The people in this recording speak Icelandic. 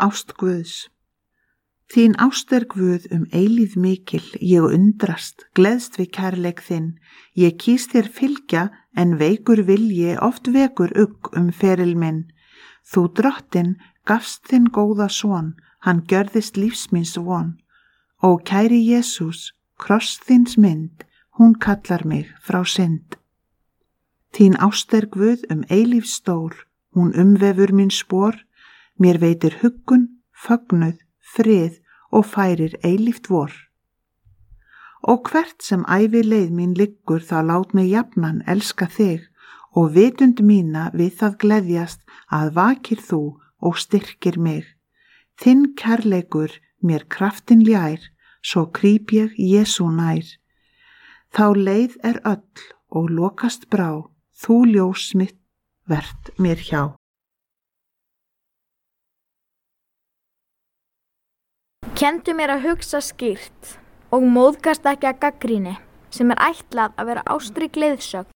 ást Guðs. Þín ást Guð eilíð mikil, ég undrast, gleðst við kærleik þinn, ég kýs þér fylgja, en veikur vilji oft vekur ugg feril minn. Þú drottin gafst þinn góða son, hann gjörðist lífs míns von. Ó kæri Jesús, kross þíns mynd, hún kallar mig frá synd. Þín ást Guð eilíf stór, hún umvefur mín spor, mér veitir huggun, fögnuð, frið og færir eilíft vor. Og hvert sem ævi leið mín liggur, þá lát mig jafnan elska þig, og vitund mína við það gleðjast, að vakir þú og styrkir mig. Þinn kærleikur mér kraftin ljær, svo krýp ég Jesú nær. Þá leið öll og lokast brá, þú ljós mitt vert mér hjá. Kenndu mér að hugsa skýrt og móðgast ekki að gagnrýni, sem ætlað að vera ástrík leiðsögn